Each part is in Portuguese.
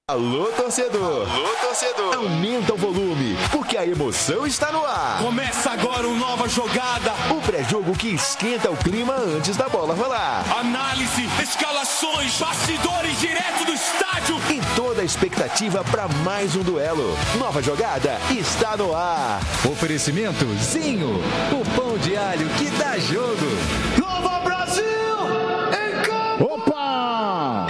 Alô, torcedor! Alô, torcedor! Aumenta o volume, porque a emoção está no ar. Começa agora uma nova jogada. O pré-jogo que esquenta o clima antes da bola rolar. Análise, escalações, bastidores direto do estádio. E toda a expectativa para mais um duelo. Nova jogada está no ar. Oferecimento Zinho, o pão de alho que dá jogo. Nova Brasil! Em campo! Opa!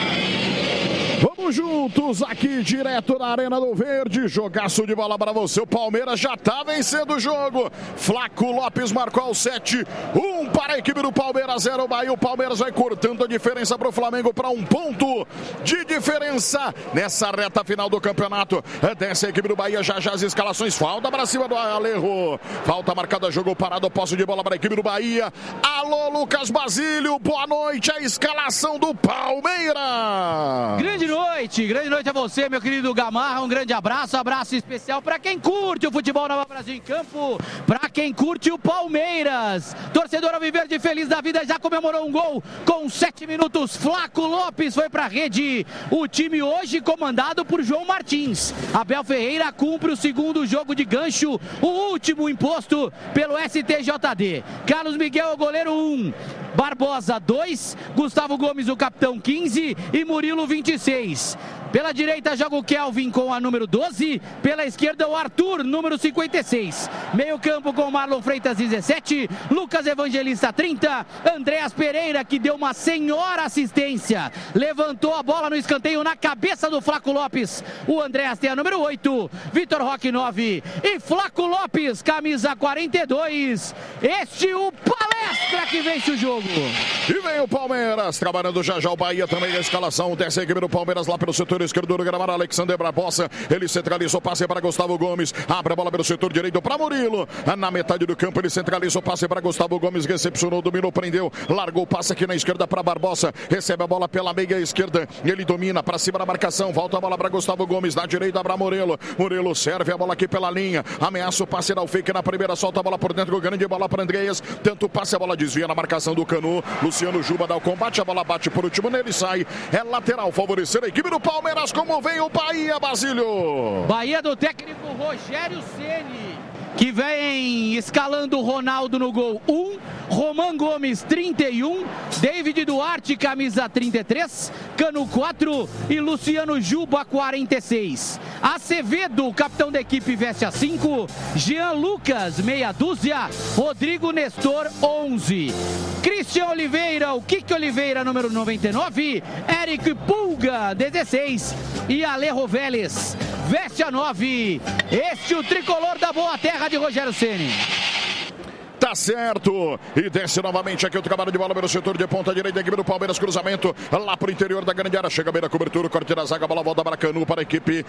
Vamos juntos aqui direto na Arena do Verde, jogaço de bola para você, o Palmeiras já está vencendo o jogo, Flaco Lopes marcou ao 7, 1 para a equipe do Palmeiras, 0 Bahia, o Palmeiras vai cortando a diferença para o Flamengo para 1 ponto de diferença nessa reta final do campeonato, desce a equipe do Bahia, já as escalações, falta para cima do Alejo, falta marcada, jogo parado, posse de bola para a equipe do Bahia, alô Lucas Basílio, boa noite, a escalação do Palmeiras. Grande noite a você, meu querido Gamarra, um grande abraço especial para quem curte o futebol Nova Brasil em campo, para quem curte o Palmeiras, torcedor alviverde feliz da vida, já comemorou um gol com 7 minutos, Flaco Lopes foi para a rede, o time hoje comandado por João Martins, Abel Ferreira cumpre o segundo jogo de gancho, o último imposto pelo STJD, Carlos Miguel o goleiro 1, Barbosa 2, Gustavo Gomes o capitão 15 e Murilo 26. Pela direita joga o Kelvin com a número 12, pela esquerda o Arthur, número 56. Meio campo com Marlon Freitas 17, Lucas Evangelista 30, Andréas Pereira que deu uma senhora assistência, levantou a bola no escanteio na cabeça do Flaco Lopes. O Andréas tem a número 8, Vitor Roque 9 e Flaco Lopes, camisa 42. Este o Palestra que vence o jogo. E vem o Palmeiras, trabalhando já o Bahia também na escalação, desce a equipe do Palmeiras lá pelo setor esquerdo do gramado, Alexander Barbosa, ele centralizou, passe para Gustavo Gomes, abre a bola pelo setor direito para Murilo, na metade do campo ele centralizou, passe para Gustavo Gomes, recepcionou, dominou, prendeu, largou o passe aqui na esquerda para Barbosa, recebe a bola pela meia esquerda, ele domina para cima da marcação, volta a bola para Gustavo Gomes, na direita para Murilo serve a bola aqui pela linha, ameaça o passe, dá o fake na primeira, solta a bola por dentro, grande bola para Andreas, tanto passe, a bola desvia na marcação do Canu, Luciano Juba dá o combate, a bola bate por último nele, sai, é lateral, favorecer a equipe do Palmeiras. Como vem o Bahia, Basílio? Bahia do técnico Rogério Ceni, que vem escalando o Ronaldo no gol 1, Roman Gomes 31, David Duarte camisa 33, Canu 4 e Luciano Juba 46. Acevedo, capitão da equipe, veste a 5, Jean Lucas meia dúzia, Rodrigo Nestor 11, Christian Oliveira, o Kiki Oliveira número 99, Eric Pulga 16 e Alejo Vélez veste a 9. Este o tricolor da boa terra de Rogério Ceni. Tá certo, e desce novamente aqui o trabalho de bola pelo setor de ponta direita, equipe do Palmeiras, cruzamento lá pro interior da grande área, chega bem na cobertura, corte da zaga, bola volta para Canu, para a equipe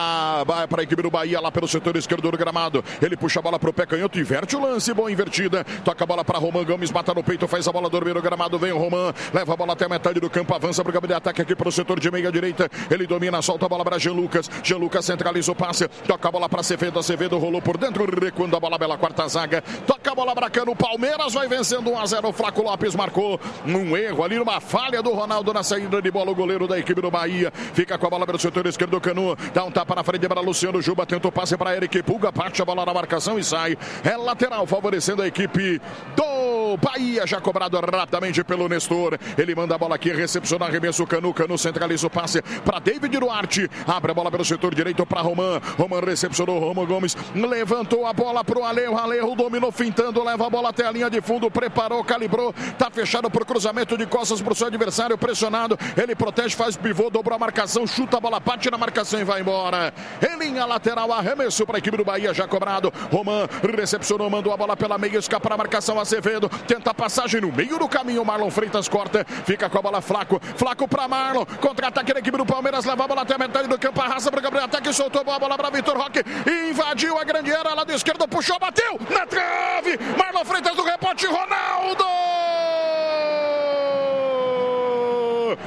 do Bahia, lá pelo setor esquerdo do gramado, ele puxa a bola pro pé canhoto, inverte o lance, boa invertida, toca a bola para Roman Gomes, mata no peito, faz a bola dormir no gramado, vem o Roman, leva a bola até a metade do campo, avança pro campo de ataque aqui pro setor de meia direita, ele domina, solta a bola para Jean Lucas centraliza o passe, toca a bola para Acevedo rolou por dentro, recuando a bola pela quarta zaga, toca a bola no Palmeiras, vai vencendo 1-0, o Flaco Lopes marcou um erro ali, numa falha do Ronaldo na saída de bola, o goleiro da equipe do Bahia, fica com a bola pelo setor esquerdo do Canu, dá um tapa na frente para Luciano Juba, tenta o passe para Eric Pulga, parte a bola na marcação e sai, é lateral, favorecendo a equipe do Bahia, já cobrado rapidamente pelo Nestor, ele manda a bola aqui, recepciona, arremesso o Canu centraliza o passe para David Duarte, abre a bola pelo setor direito para Roman recepcionou, Roman Gomes levantou a bola pro Alejo dominou, fintando, leva a bola até a linha de fundo, preparou, calibrou, tá fechado pro cruzamento de costas pro seu adversário, pressionado, ele protege, faz pivô, dobrou a marcação, chuta a bola, bate na marcação e vai embora. Em linha lateral, arremesso para a equipe do Bahia, já cobrado, Roman recepcionou, mandou a bola pela meia, escapa a marcação, Acevedo, tenta a passagem no meio do caminho, Marlon Freitas corta, fica com a bola Flaco para Marlon, contra-ataque da equipe do Palmeiras, leva a bola até a metade do campo, arrasta para o Gabriel Ataque, soltou a bola para Vitor Roque, invadiu a grande área, lado esquerdo, puxou, bateu, na trave, Marlon Freitas do rebote, Ronaldo!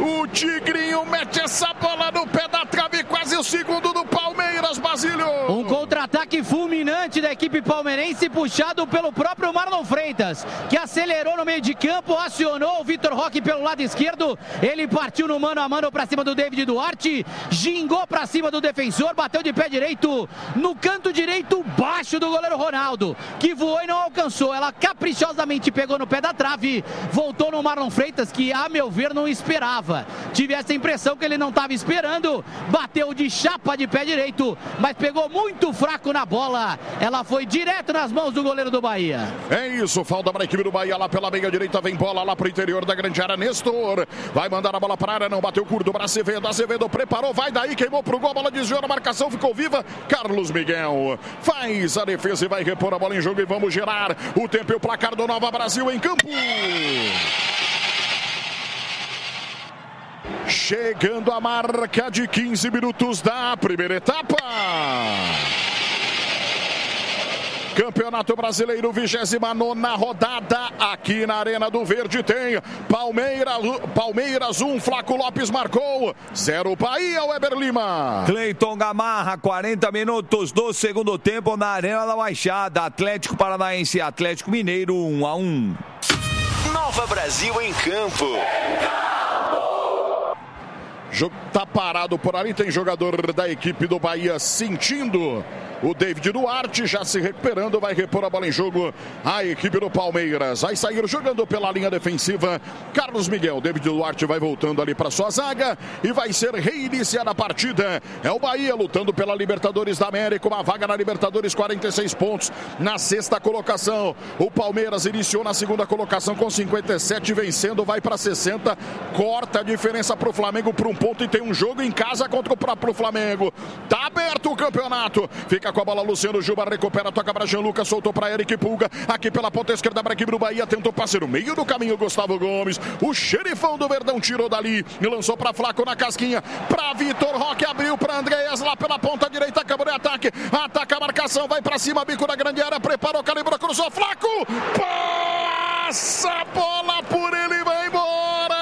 O Tigrinho mete essa bola no pé da trave, quase o segundo do Palmeiras, Basílio. Um contra-ataque fulminante da equipe palmeirense, puxado pelo próprio Marlon Freitas, que acelerou no meio de campo, acionou o Vitor Roque pelo lado esquerdo. Ele partiu no mano a mano para cima do David Duarte, gingou para cima do defensor, bateu de pé direito no canto direito baixo do goleiro Ronaldo, que voou e não alcançou. Ela caprichosamente pegou no pé da trave, voltou no Marlon Freitas, que a meu ver não esperava. Tive essa impressão que ele não estava esperando, bateu de chapa de pé direito, mas pegou muito fraco na bola. Ela foi direto nas mãos do goleiro do Bahia. É isso, falta para a equipe do Bahia lá pela meia direita, vem bola lá para o interior da grande área. Nestor vai mandar a bola para a área, não bateu curto para Acevedo preparou, vai daí, queimou pro gol, a bola desviou na marcação, ficou viva. Carlos Miguel faz a defesa e vai repor a bola em jogo e vamos gerar o tempo e o placar do Nova Brasil em campo. Chegando a marca de 15 minutos da primeira etapa. Campeonato Brasileiro, 29ª rodada, aqui na Arena do Verde tem Palmeiras 1, Flaco Lopes marcou, 0 Bahia, Weber Lima. Cleiton Gamarra, 40 minutos do segundo tempo na Arena da Baixada, Atlético Paranaense e Atlético Mineiro 1-1. Nova Brasil em campo. Jogo tá parado por ali, tem jogador da equipe do Bahia sentindo. O David Duarte já se recuperando, vai repor a bola em jogo. A equipe do Palmeiras vai sair jogando pela linha defensiva. Carlos Miguel, David Duarte vai voltando ali para sua zaga e vai ser reiniciada a partida. É o Bahia lutando pela Libertadores da América, uma vaga na Libertadores, 46 pontos na sexta colocação. O Palmeiras iniciou na segunda colocação com 57, vencendo, vai para 60, corta a diferença para o Flamengo por 1 ponto e tem um jogo em casa contra o próprio Flamengo. Tá aberto o campeonato, fica com a bola Luciano Juba, recupera, toca para Jean Lucas, soltou para Eric Pulga, aqui pela ponta esquerda para a equipe do Bahia, tentou passe no meio do caminho, Gustavo Gomes, o xerifão do Verdão tirou dali e lançou para Flaco na casquinha, para Vitor Roque, abriu para Andreas lá pela ponta direita, acabou de ataque, ataca a marcação, vai para cima, bico da grande área, preparou, calibrou, cruzou, Flaco, passa a bola por ele, vai embora!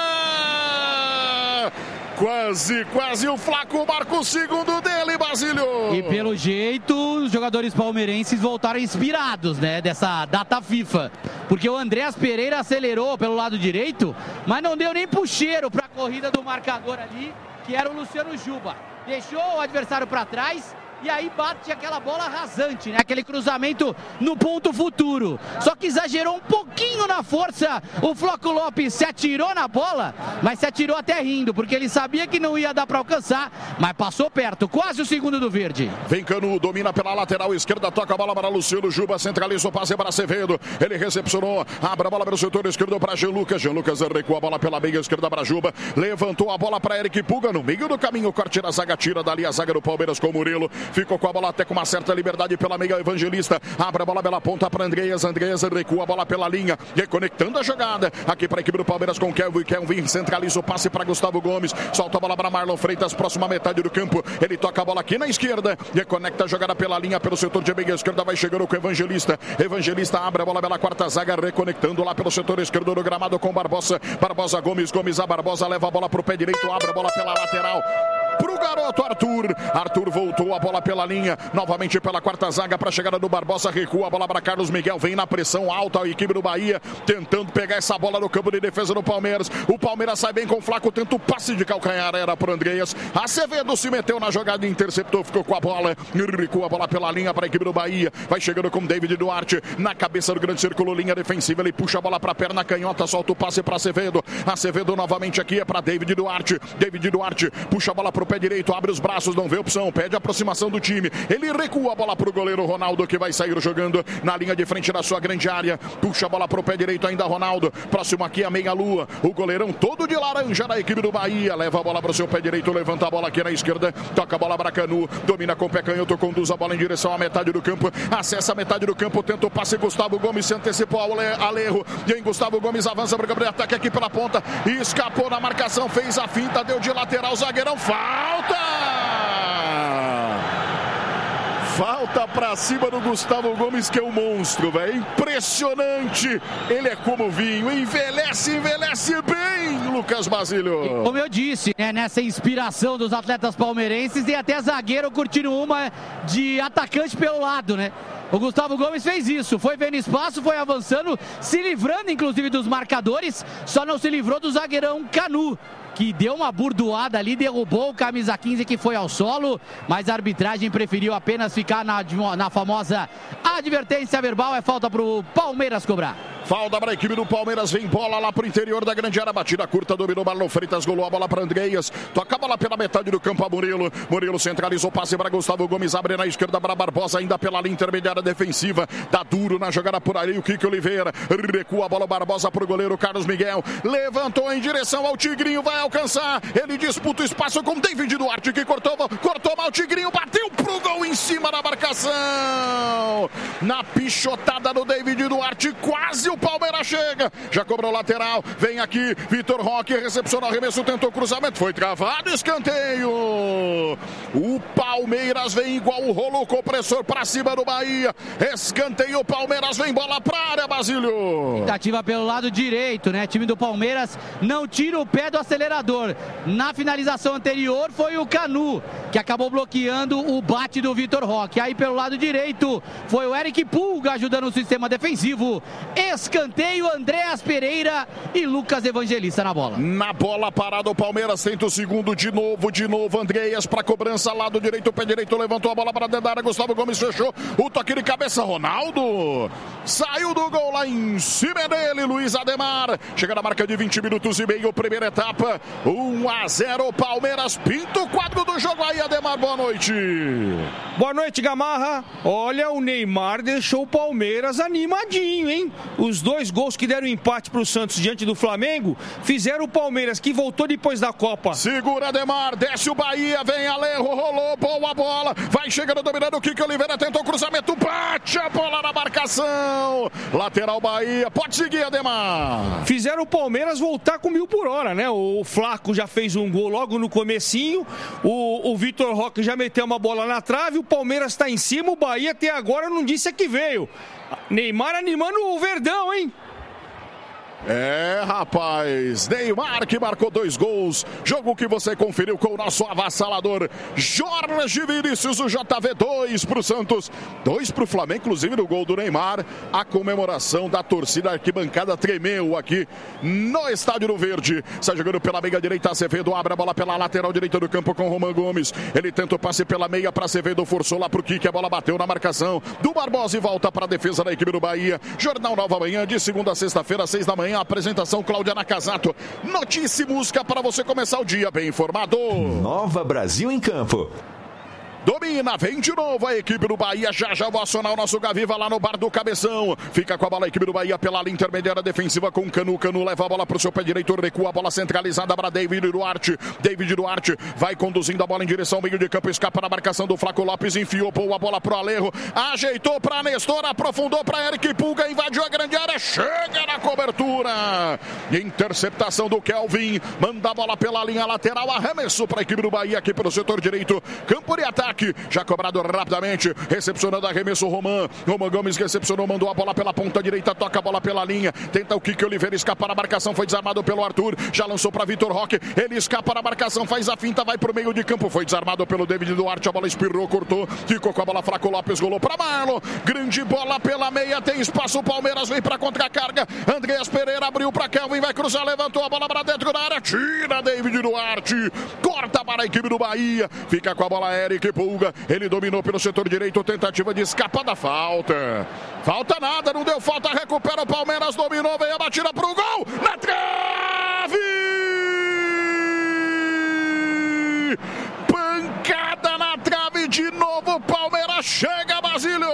Quase o Flaco marca o segundo dele, Basílio. E pelo jeito, os jogadores palmeirenses voltaram inspirados, né, dessa data FIFA. Porque o Andreas Pereira acelerou pelo lado direito, mas não deu nem puxeiro para a corrida do marcador ali, que era o Luciano Juba. Deixou o adversário para trás. E aí bate aquela bola rasante, né? Aquele cruzamento no ponto futuro. Só que exagerou um pouquinho na força. O Flaco Lopes se atirou na bola, mas se atirou até rindo, porque ele sabia que não ia dar para alcançar, mas passou perto, quase o segundo do Verde. Vem Canu, domina pela lateral esquerda, toca a bola para Luciano Juba, centraliza o passe para Acevedo. Ele recepcionou, abre a bola para o setor esquerdo para Jean Lucas. Jean Lucas recua a bola pela meia esquerda para Juba. Levantou a bola para Eric Pulga no meio do caminho. Corte na zaga, tira dali a zaga do Palmeiras com o Murilo. Ficou com a bola até com uma certa liberdade pela meia, Evangelista. Abre a bola pela ponta para Andreas. Andreas recua a bola pela linha, reconectando a jogada. Aqui para a equipe do Palmeiras com Kelvin. Kelvin centraliza o passe para Gustavo Gomes. Solta a bola para Marlon Freitas, próxima metade do campo. Ele toca a bola aqui na esquerda, reconecta a jogada pela linha, pelo setor de meia esquerda. Vai chegando com Evangelista. Evangelista abre a bola pela quarta zaga, reconectando lá pelo setor esquerdo do gramado com Barbosa. Barbosa Gomes. Gomes a Barbosa leva a bola para o pé direito, abre a bola pela lateral pro garoto Arthur. Arthur voltou a bola pela linha, novamente pela quarta zaga para a chegada do Barbosa, recua a bola para Carlos Miguel, vem na pressão alta a equipe do Bahia, tentando pegar essa bola no campo de defesa do Palmeiras. O Palmeiras sai bem com o Flaco, tenta o passe de calcanhar, era pro Andreas. Acevedo se meteu na jogada, interceptou, ficou com a bola, recua a bola pela linha para a equipe do Bahia, vai chegando com David Duarte, na cabeça do grande círculo, linha defensiva, ele puxa a bola para a perna canhota, solta o passe para Acevedo. Acevedo novamente aqui é para David Duarte. David Duarte puxa a bola pro pé direito, abre os braços, não vê opção, pede a aproximação do time. Ele recua a bola pro goleiro Ronaldo, que vai sair jogando na linha de frente da sua grande área. Puxa a bola pro pé direito ainda Ronaldo. Próximo aqui a meia-lua. O goleirão todo de laranja da equipe do Bahia. Leva a bola pro seu pé direito, levanta a bola aqui na esquerda. Toca a bola para Canu. Domina com o pé canhoto, conduz a bola em direção à metade do campo. Acessa a metade do campo, tenta o passe. Gustavo Gomes se antecipou ao Alejo. E aí Gustavo Gomes avança para o campo de ataque aqui pela ponta. Escapou na marcação, fez a finta, deu de lateral. Zagueirão, falta! Falta pra cima do Gustavo Gomes, que é um monstro, velho. Impressionante. Ele é como vinho. Envelhece bem, Lucas Basílio. E como eu disse, né, nessa inspiração dos atletas palmeirenses, tem até zagueiro curtindo uma de atacante pelo lado, né? O Gustavo Gomes fez isso, foi vendo espaço, foi avançando, se livrando inclusive dos marcadores, só não se livrou do zagueirão Canu, que deu uma burdoada ali, derrubou o camisa 15 que foi ao solo, mas a arbitragem preferiu apenas ficar na famosa advertência verbal. É falta pro Palmeiras cobrar. Falta para a equipe do Palmeiras, vem bola lá pro interior da grande área, batida curta, dominou Marlon Freitas, golou a bola para Andreas, toca a bola pela metade do campo a Murilo, Murilo centralizou, passe para Gustavo Gomes, abre na esquerda para Barbosa, ainda pela linha intermediária defensiva, tá duro na jogada por ali, o Kiki Oliveira, recua a bola Barbosa pro goleiro Carlos Miguel, levantou em direção ao Tigrinho, vai alcançar, ele disputa o espaço com David Duarte, que cortou mal o Tigrinho, bateu pro gol em cima da marcação, na pichotada do David Duarte, quase o Palmeiras chega, já cobrou lateral, vem aqui, Vitor Roque, recepcionou o arremesso, tentou cruzamento, foi travado, escanteio. O Palmeiras vem igual o rolo compressor pra cima do Bahia, escanteio, o Palmeiras vem bola pra área, Basílio. Tentativa pelo lado direito, né? Time do Palmeiras não tira o pé do acelerador. Na finalização anterior foi o Canu, que acabou bloqueando o bate do Vitor Roque. Aí pelo lado direito foi o Eric Pulga ajudando o sistema defensivo. Escanteio, Andréas Pereira e Lucas Evangelista na bola. Na bola parada o Palmeiras tenta o segundo de novo, Andréas para cobrança, lado direito, o pé direito levantou a bola para dentro da área, Gustavo Gomes fechou, o toque de cabeça, Ronaldo saiu do gol lá em cima dele, Luiz Ademar, chega na marca de 20 minutos e meio, primeira etapa, 1-0 Palmeiras, pinta o quadro do jogo aí, Ademar, boa noite. Boa noite, Gamarra. Olha, o Neymar deixou o Palmeiras animadinho, hein? Os dois gols que deram empate para o Santos diante do Flamengo fizeram o Palmeiras, que voltou depois da Copa. Segura Ademar, desce o Bahia, vem Alejo, rolou, boa bola, vai chegando, dominando o Kiki Oliveira, tentou o cruzamento, bate a bola na marcação, lateral Bahia, pode seguir Ademar. Fizeram o Palmeiras voltar com 1000 por hora, né? O Flaco já fez um gol logo no comecinho, o Vitor Roque já meteu uma bola na trave, o Palmeiras está em cima, o Bahia até agora não disse a que veio. Neymar animando o Verdão, hein? É, rapaz, Neymar que marcou 2 gols, jogo que você conferiu com o nosso avassalador Jorge Vinícius, o JV, 2 pro Santos, 2 pro Flamengo, inclusive no gol do Neymar, a comemoração da torcida, a arquibancada tremeu aqui no Estádio do Verde, está jogando pela meia direita, Acevedo abre a bola pela lateral direita do campo com Roman Gomes, ele tenta o passe pela meia para Acevedo, forçou lá pro Kiki, a bola bateu na marcação do Barbosa e volta para a defesa da equipe do Bahia. Jornal Nova Manhã, de segunda a sexta-feira, 6 da manhã, a apresentação Cláudia Nakazato. Notícia e música para você começar o dia bem informado. Nova Brasil em campo. Domina, vem de novo a equipe do Bahia, já vou acionar o nosso Gaviva lá no bar do Cabeção, fica com a bola a equipe do Bahia pela linha intermediária defensiva com Canu leva a bola para o seu pé direito, recua a bola centralizada para David Duarte vai conduzindo a bola em direção ao meio de campo, escapa na marcação do Flaco Lopes, enfiou, pôs a bola pro Alejo, ajeitou para Nestor, aprofundou para Eric Pulga, invadiu a grande área, chega na cobertura, interceptação do Kelvin, manda a bola pela linha lateral, arremesso para a equipe do Bahia aqui pelo setor direito, campo de ataque, já cobrado rapidamente, recepcionando arremesso Roman Gomes recepcionou, mandou a bola pela ponta direita, toca a bola pela linha, tenta o Kiki Oliveira, escapa na marcação, foi desarmado pelo Arthur, já lançou para Vitor Roque, ele escapa na marcação, faz a finta, vai pro meio de campo, foi desarmado pelo David Duarte, a bola espirrou, cortou, ficou com a bola, Flaco Lopes, golou para Marlon, grande bola pela meia, tem espaço, o Palmeiras vem para contra-carga, Andréas Pereira abriu para Kelvin, vai cruzar, levantou a bola para dentro da área, tira David Duarte, corta para a equipe do Bahia, fica com a bola Eric Pulga, ele dominou pelo setor direito, tentativa de escapar da falta nada, não deu falta, recupera o Palmeiras, dominou, vem a batida pro gol, na trave, pancada na trave, de novo o Palmeiras chega, Basílio.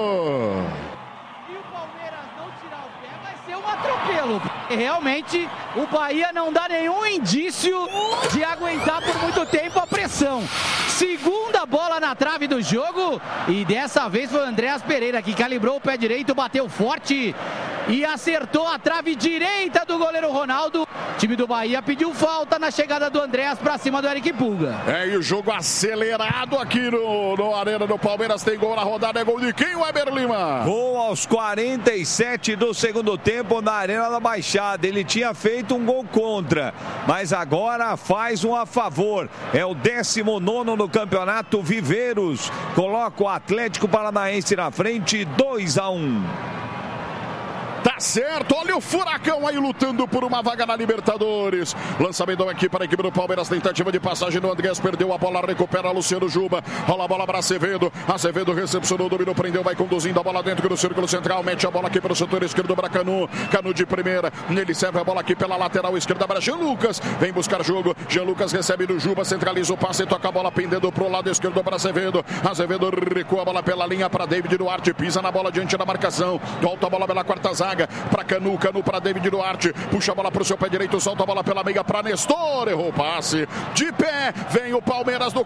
Atropelo. Realmente o Bahia não dá nenhum indício de aguentar por muito tempo a pressão. Segunda bola na trave do jogo e dessa vez foi o Andréas Pereira que calibrou o pé direito, bateu forte e acertou a trave direita do goleiro Ronaldo. O time do Bahia pediu falta na chegada do Andréas para cima do Eric Pulga. E o jogo acelerado aqui no Arena do Palmeiras, tem gol na rodada, é gol de quem, Weber Lima? Gol aos 47 do segundo tempo na Arena da Baixada. Baixada. Ele tinha feito um gol contra, mas agora faz um a favor. É o 19º no campeonato. Viveiros coloca o Atlético Paranaense na frente, 2-1. Tá certo, olha o Furacão aí lutando por uma vaga na Libertadores. Lançamento aqui para a equipe do Palmeiras, tentativa de passagem no Andrés, perdeu a bola, recupera Luciano Juba, rola a bola para Acevedo, Acevedo recepcionou, dominou, prendeu, vai conduzindo a bola dentro do círculo central, mete a bola aqui para o setor esquerdo para Canu, Canu de primeira, ele serve a bola aqui pela lateral esquerda para Jean Lucas, vem buscar jogo, Jean Lucas recebe do Juba, centraliza o passe, toca a bola pendendo pro lado esquerdo para Acevedo, Acevedo recua a bola pela linha para David Duarte, pisa na bola diante da marcação, volta a bola pela quarta zaga, para Canu, Canu para David Duarte, puxa a bola para o seu pé direito, solta a bola pela meia para Nestor, errou o passe, de pé, vem o Palmeiras do